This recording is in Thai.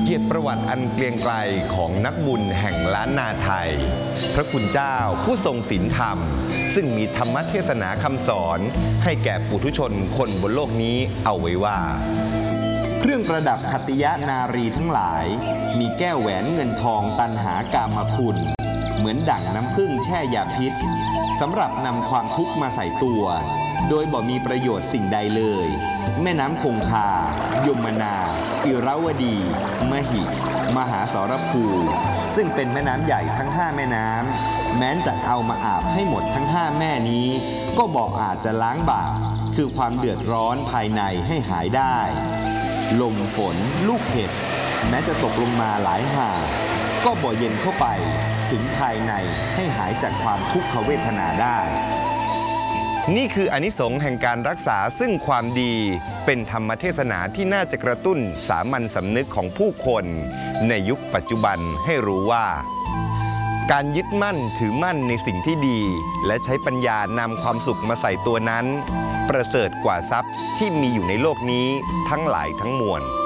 เกียรติประวัติอันเกรียงไกรของนักบุญแห่งล้านนาไทยพระคุณเจ้าผู้ทรงศีลธรรมซึ่งมีธรรมเทศนาคำสอนให้แก่ปุถุชนคนบนโลกนี้เอาไว้ว่าเครื่องประดับขัตติยนารีทั้งหลายมีแก้วแหวนเงินทองตันหากามคุณเหมือนดั่งน้ำผึ้งแช่ยาพิษสำหรับนำความทุกข์มาใส่ตัวโดยบ่มีประโยชน์สิ่งใดเลยแม่น้ำคงคายมนาอิราวดีมหิมหาสรภูซึ่งเป็นแม่น้ำใหญ่ทั้ง5แม่น้ำแม้นจะเอามาอาบให้หมดทั้ง5แม่นี้ก็บอกอาจจะล้างบาปคือความเดือดร้อนภายในให้หายได้ลมฝนลูกเห็บแม้จะตกลงมาหลายหาก็บ่เย็นเข้าไปถึงภายในให้หายจากความทุกขเวทนาได้นี่คืออานิสงส์แห่งการรักษาซึ่งความดีเป็นธรรมเทศนาที่น่าจะกระตุ้นสามัญสำนึกของผู้คนในยุคปัจจุบันให้รู้ว่าการยึดมั่นถือมั่นในสิ่งที่ดีและใช้ปัญญานำความสุขมาใส่ตัวนั้นประเสริฐกว่าทรัพย์ที่มีอยู่ในโลกนี้ทั้งหลายทั้งมวล